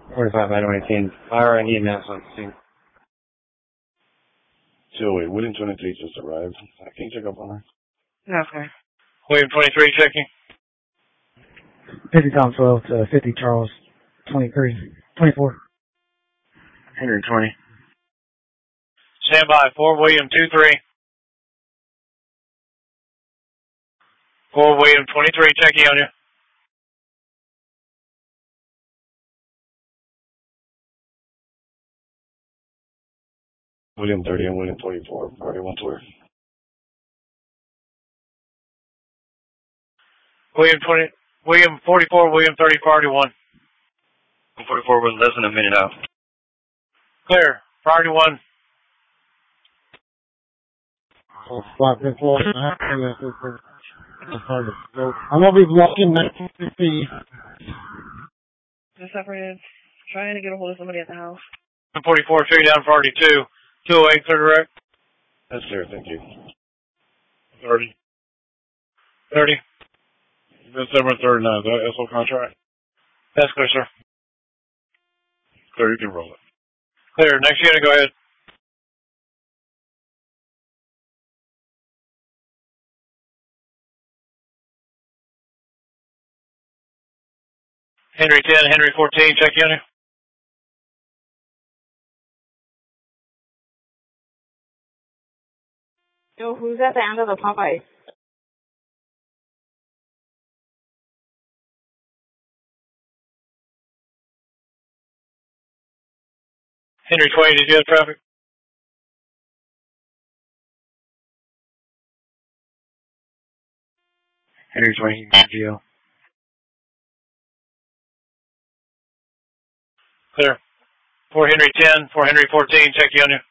45 by 18. Fire and EMS on scene. 208, William 23 just arrived. Can you check up on her? Okay. William 23 checking. 50 Tom 12 to 50 Charles 24. Henry 20. Stand by. 4 William 23. 4 William 23 checking on you. William 30 and William 24. Priority 1 tour. William 44, William 30, priority 1. 44 was less than a minute out. Clear. Priority 1. I'm going to be blocking 1950. Just separated. Trying to get a hold of somebody at the house. 44, figure down priority 2. 208, clear direct. That's clear, thank you. 30. 30. That's 739. Is that SO contract? That's clear, sir. Clear, you can roll it. Clear. Next unit, go ahead. Henry 10, Henry 14, check unit. Yo, who's at the end of the Popeye? Henry 20, did you have traffic? Henry 20, GO. Clear. 4 Henry 10, 4 Henry 14, check unit.